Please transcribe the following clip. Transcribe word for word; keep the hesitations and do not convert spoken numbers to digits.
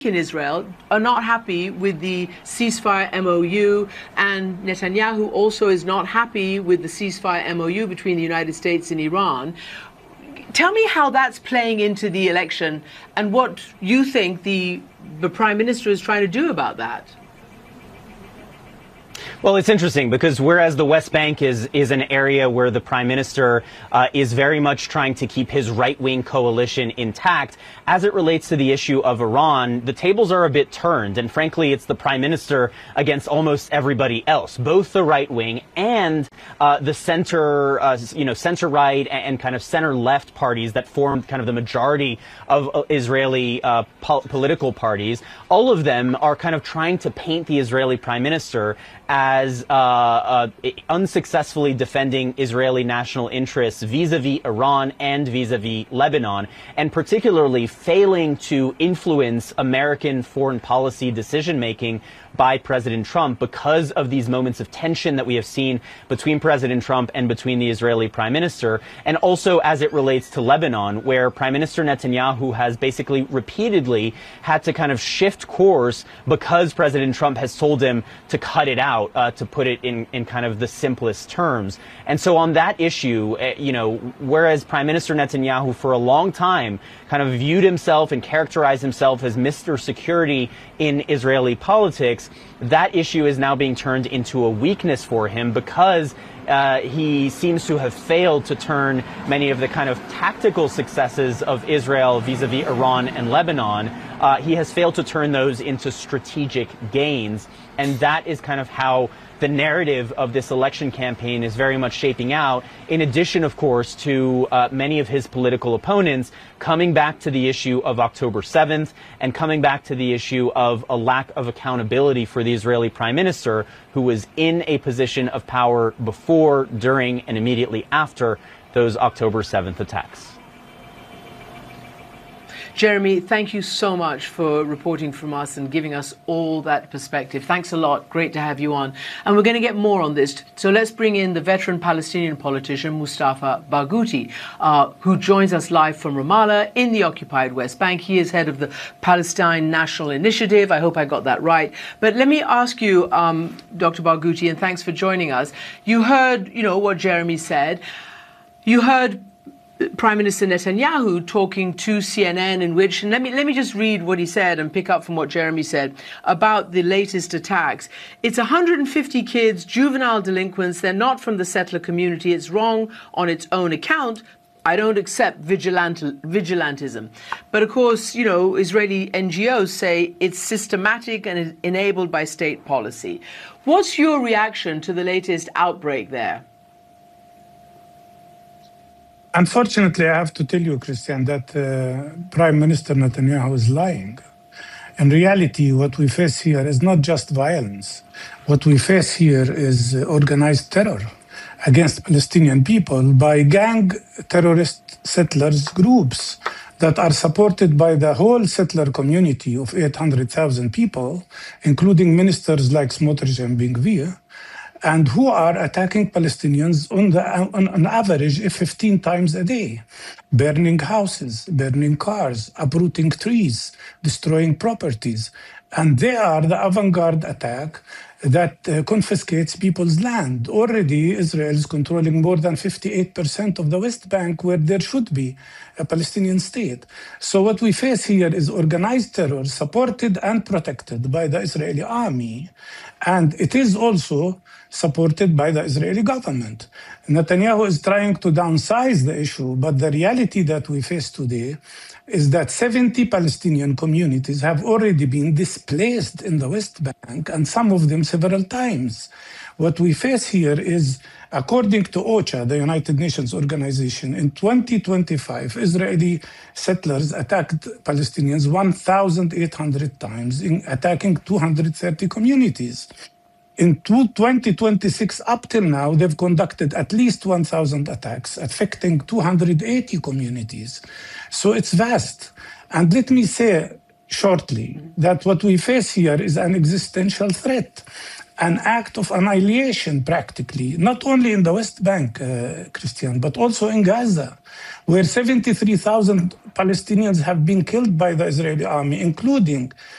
in Israel are not happy with the ceasefire M O U, and Netanyahu also is not happy with the ceasefire M O U between the United States and Iran. Tell me how that's playing into the election and what you think the, the Prime Minister is trying to do about that. Well, it's interesting because whereas the West Bank is is an area where the Prime Minister uh, is very much trying to keep his right-wing coalition intact, as it relates to the issue of Iran, the tables are a bit turned. And frankly, it's the Prime Minister against almost everybody else, both the right-wing and uh, the center, uh, you know, center-right and, and kind of center-left parties that form kind of the majority of uh, Israeli uh, po political parties. All of them are kind of trying to paint the Israeli Prime Minister as uh, uh, unsuccessfully defending Israeli national interests vis-a-vis Iran and vis-a-vis Lebanon, and particularly failing to influence American foreign policy decision-making by President Trump because of these moments of tension that we have seen between President Trump and between the Israeli Prime Minister, and also as it relates to Lebanon, where Prime Minister Netanyahu has basically repeatedly had to kind of shift course because President Trump has told him to cut it out, uh, to put it in, in kind of the simplest terms. And so on that issue, uh, you know, whereas Prime Minister Netanyahu for a long time kind of viewed himself and characterized himself as Mister Security in Israeli politics, that issue is now being turned into a weakness for him because uh, he seems to have failed to turn many of the kind of tactical successes of Israel vis-a-vis Iran and Lebanon. Uh, he has failed to turn those into strategic gains. And that is kind of how the narrative of this election campaign is very much shaping out, in addition, of course, to uh, many of his political opponents coming back to the issue of October seventh and coming back to the issue of a lack of accountability for the Israeli Prime Minister, who was in a position of power before, during, and immediately after those October seventh attacks. Jeremy, thank you so much for reporting from us and giving us all that perspective. Thanks a lot. Great to have you on. And we're going to get more on this. So let's bring in the veteran Palestinian politician Mustafa Barghouti, uh, who joins us live from Ramallah in the occupied West Bank. He is head of the Palestine National Initiative. I hope I got that right. But let me ask you, um, Doctor Barghouti, and thanks for joining us. You heard, you know, what Jeremy said. You heard Prime Minister Netanyahu talking to C N N, in which, and let me let me just read what he said and pick up from what Jeremy said about the latest attacks. It's one hundred fifty kids, juvenile delinquents. They're not from the settler community. It's wrong on its own account. I don't accept vigilant, vigilantism. But of course, you know, Israeli N G Os say it's systematic and is enabled by state policy. What's your reaction to the latest outbreak there? Unfortunately, I have to tell you, Christian, that uh, Prime Minister Netanyahu is lying. In reality, what we face here is not just violence. What we face here is organized terror against Palestinian people by gang terrorist settlers groups that are supported by the whole settler community of eight hundred thousand people, including ministers like Smotrich and Ben-Gvir, and who are attacking Palestinians on, the, on, on average fifteen times a day, burning houses, burning cars, uprooting trees, destroying properties. And they are the avant-garde attack that uh, confiscates people's land. Already, Israel is controlling more than fifty-eight percent of the West Bank, where there should be a Palestinian state. So what we face here is organized terror supported and protected by the Israeli army. And it is also supported by the Israeli government. Netanyahu is trying to downsize the issue, but the reality that we face today is that seventy Palestinian communities have already been displaced in the West Bank, and some of them several times. What we face here is, according to OCHA, the United Nations organization, in twenty twenty-five, Israeli settlers attacked Palestinians one thousand eight hundred times, in attacking two hundred thirty communities. In twenty twenty-six, up till now, they've conducted at least one thousand attacks, affecting two hundred eighty communities. So it's vast. And let me say shortly that what we face here is an existential threat. an act of annihilation practically, not only in the West Bank, uh, Christian, but also in Gaza, where seventy-three thousand Palestinians have been killed by the Israeli army, including